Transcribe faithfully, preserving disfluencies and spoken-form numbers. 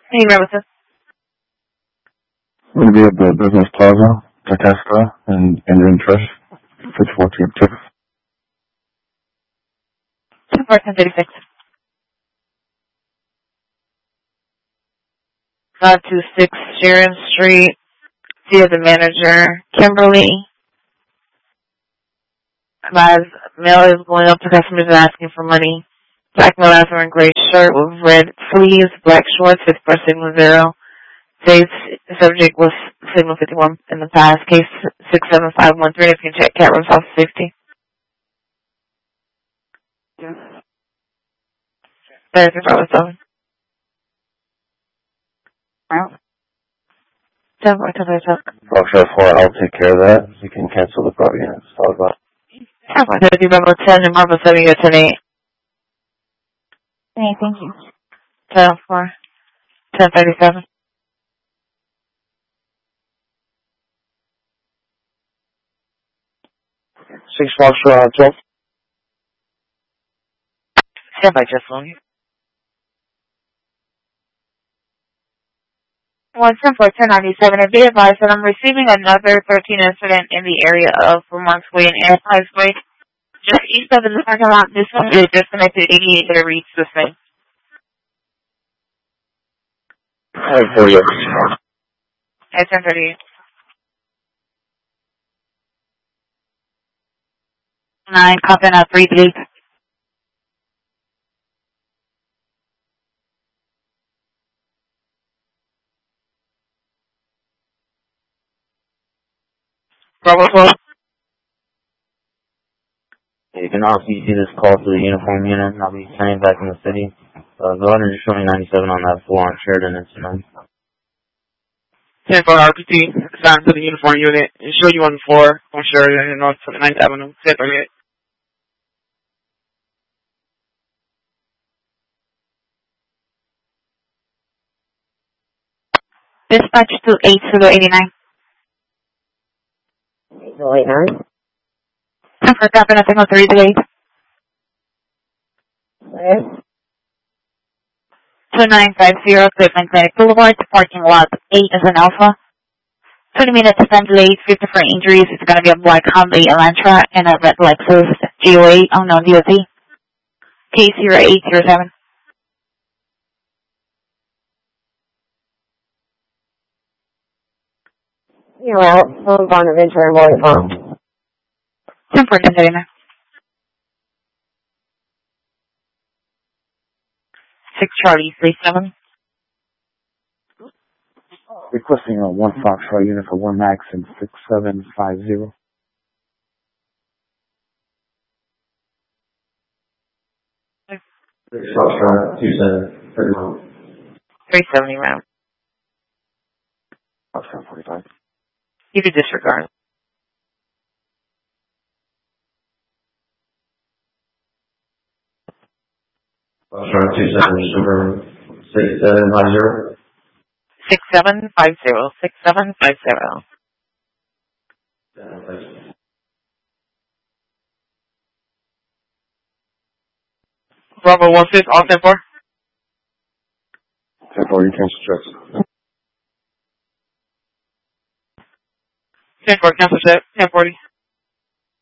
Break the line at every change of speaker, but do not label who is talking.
Hey, Robinson.
Would be at the Business Plaza, Tequesta, and Indian Trust, fifty-four two two.
ten fourteen thirty-six. five two six Sharon Street. See the manager, Kimberly. Advise mail is going up to customers and asking for money. Black Malazzo and gray shirt with red sleeves, black shorts, fifth per signal zero. Today's subject was signal fifty-one in the past. Case six seven five one three. If you can check cat room off safety. Yes. There's your problem seven. Well. ten fourteen thirty-six.
Roger four, I'll take care of that. You can cancel the property units. All about.
ten fourteen thirty, Bravo ten and Bravo seven, you're ten eight. Hey, thank you. ten four. ten thirty-seven.
Six Foxtrot, twelve.
Stand by just long. One ten four ten ninety seven. And be advised that I'm receiving another thirteen incident in the area of Vermont's Way and Enterprise Way. Just east of the parking lot. This one is disconnected eighty-eight to reach the same.
Alright, for you.
At ten thirty-eight. Nine, copping up three three. Bravo twelve.
You can also see this call to the uniform unit, and I'll be sending back in the city. Uh, go ahead and just show me ninety-seven on that floor on Sheridan and Simone.
ten four R P T, assigned to the uniform unit, and show you on the floor on Sheridan and North ninth Avenue, ten thirty-eight.
Dispatch to eight zero eight nine.
eight zero eight nine?
For dropping a signal three three.
Yes.
two nine five zero, Cleveland Clinic Boulevard, parking lot eight as an alpha. twenty minutes time delayed, fifty for injuries. It's going to be a black Hyundai Elantra and a red Lexus G O A, oh no, D O T. K zero eight zero seven.
You're out. Phone Bonaventure and Boy Farm.
ten fourteen thirty-nine. six Charlie three seven.
Requesting a one Foxtrot unit for one Max and six seven five zero.
Six Foxtrot, two seven,
three seventy round.
Foxtrot forty-five.
You could disregard.
Foxtrot, two seven, six seven five zero.
six seven five zero. six seven five zero.
Bravo one six, all ten four.
ten four, you cancel checks.
ten four, cancel check, ten forty.